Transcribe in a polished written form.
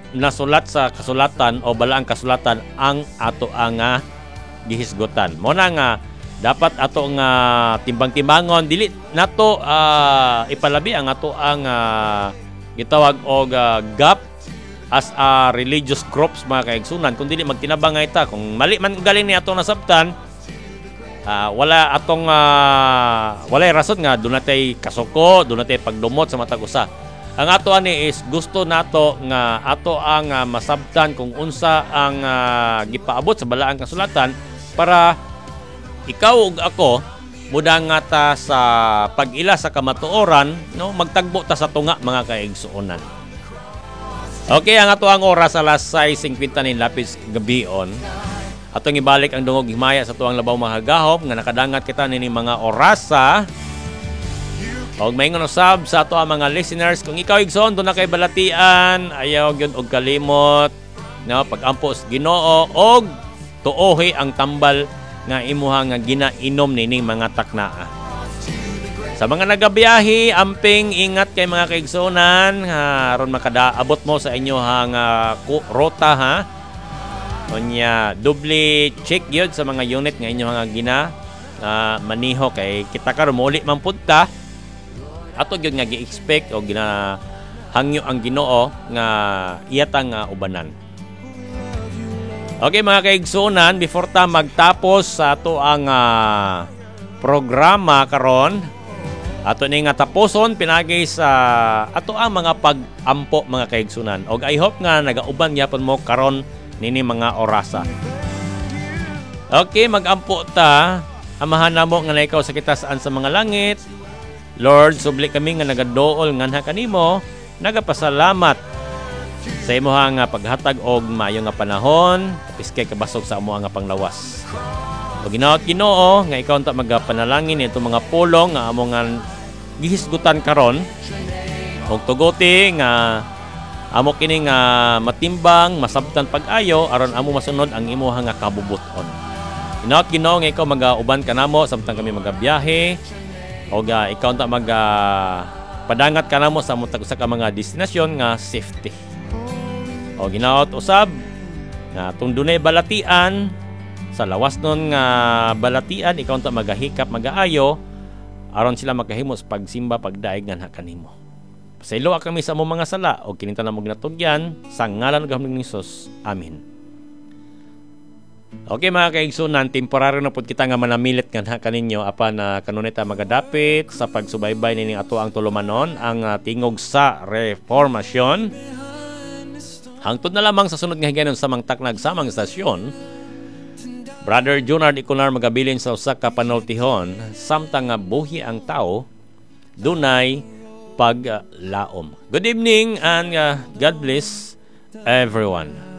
nasulat sa kasulatan o balaang kasulatan ang ato ang gihisgutan. Mo na nga dapat ato nga timbang-timbangon dili nato ipalabi ang ato ang gitawag og gap as a religious groups mga kaigsunan, kung dili magtinabang nga ita kung mali man galing ni ato nasabtan, wala atong walay rason nga dunay kasuko, dunay pagdumot sa matag usa. Ang ato ani is gusto nato nga ato ang masabtan kung unsa ang gipaabot sa balaang kasulatan para ikaw ug ako mudang nga ta sa pag-ila sa kamatuoran, no, magtagbo ta sa tunga mga kaigsuonan. Okay, ang ato ang oras alas 6:50 ni lapis gabion. Atong ibalik ang dungog himaya sa tuwang labaw mahagahom nga nakadangat kita nini mga orasa. Og maingon usab sa ato ang mga listeners, kung ikaw igsoon do na kay balatian, ayaw gyud og kalimot, no, pag-ampo sa Ginoo og tuohi ang tambal nga imuha nga ginainom nining mga taknaa. Sa mga nagabiyahe, amping ingat kay mga kaigsunan aron makadaabot mo sa inyohang rota ha. Unya doble check gyud sa mga unit nga inyo nga maniho kay kita karon muli man pud ta. Ato gyud nga gi-expect o ginahangyo ang Ginoo nga iyatang ubanan. Okay mga kaigsunan, before ta magtapos sa ato ang programa karon, ato ni nga tapuson pinagi sa ato ang mga pag-ampo mga kaigsunan. Og I hope nga nagauban gyapon mo karon nini mga orasa. Okay, mag-ampo ta. Amahan namo nga ikaw sa kita saan sa mga langit. Lord, subli kami nga nagadool nganha kanimo, nagapasalamat sa imo nga paghatag og maayo nga panahon, piskay kabasog sa amo nga panglawas. O ginaot Ginoo nga ikaw unta magapanalangin ito mga pulong nga amo nga gihisgutan karon. Og tuguti nga amo kini nga matimbang, masabtan pag-ayo aron amo masunod ang imo nga kabubuton. Ginaot Ginoo nga ikaw magauban kanamo samtang kami magabiyahe. O ikaw unta padangat kanamo sa mutag usa ka mga destinasyon nga safety. O ginaot usab nga tung dunay balatian sa lawas nun nga balatian ikaw unta magahikap magaayo aron sila makahimo sa pagsimba pagdaig nganha kanimo. Pasaylo kami sa among mga sala o kininta na mo ginatugyan sa ngalan ug ni Hesus. Amen. Okay mga kaigsunan, temporary na po kita nga manamilit nga kaninyo apan kanunay ta magadapit sa pagsubaybay nining ato ang tulumanon ang tingog sa reformasyon. Hangtod na lamang sa sunod nga higayon sa mangtaknag samang estasyon, Brother Junard Iconar magabilin sa usa ka panultihon samtang nga buhi ang tao dunay paglaom. Good evening and God bless everyone.